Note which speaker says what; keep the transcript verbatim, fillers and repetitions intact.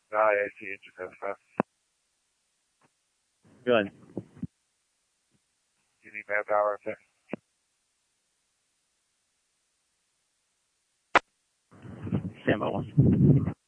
Speaker 1: Hi, A C engine fast.
Speaker 2: Good.
Speaker 1: You need manpower up there?
Speaker 2: Stand by one.